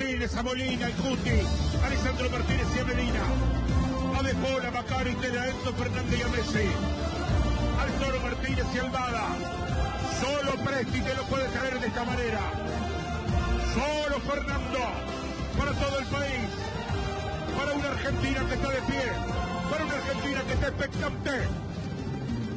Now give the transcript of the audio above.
Martínez, a Molina, y Cuti, a Lisandro Martínez y a Medina, a De Paul, a Macari, a Enzo Fernández y a Messi, al Toro Martínez y Almada. Solo Presti te lo puede traer de esta manera. Solo Fernando, para todo el país, para una Argentina que está de pie, para una Argentina que está expectante.